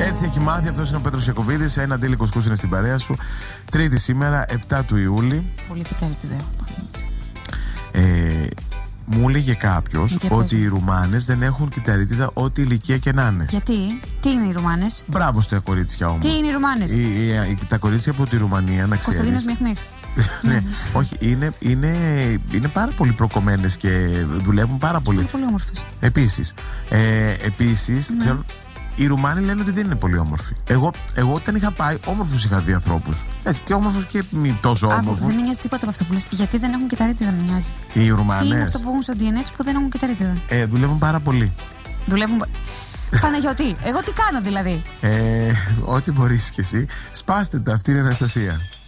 Έτσι έχει μάθει. Αυτός είναι ο Πέτρος Ιακωβίδης. Ένα Ντέλη Κοσκούς είναι στην παρέα σου. Τρίτη σήμερα, 7 του Ιούλη. Πολύ κοιτάρετε έχω. Μου έλεγε κάποιος ότι οι Ρουμάνες δεν έχουν κυταρίτιδα ό,τι ηλικία και να είναι. Γιατί, τι είναι οι Ρουμάνες? Μπράβο στα κορίτσια όμως. Τι είναι οι Ρουμάνες? Τα κορίτσια από τη Ρουμανία, να ξέρεις. Κωνσταντίνος Μιχμίχ. Ναι, όχι, είναι πάρα πολύ προκομμένες και δουλεύουν πάρα πολύ. Είναι πολύ όμορφες. Επίσης, Ναι. οι Ρουμάνοι λένε ότι δεν είναι πολύ όμορφοι. Εγώ όταν είχα πάει, όμορφους είχα δει ανθρώπους. Και όμορφους και μη τόσο όμορφους. Δεν με νοιάζει τίποτα από αυτό που λες. Γιατί δεν έχουν κυταρίτιδα, με νοιάζει. Οι Ρουμάνες. Τι είναι αυτό που έχουν στο DNA τους που δεν έχουν κυταρίτιδα? Δουλεύουν πάρα πολύ. Παναγιώτη, εγώ τι κάνω δηλαδή? Ό,τι μπορείς κι εσύ. Σπάστε τα, αυτή είναι η Αναστασία.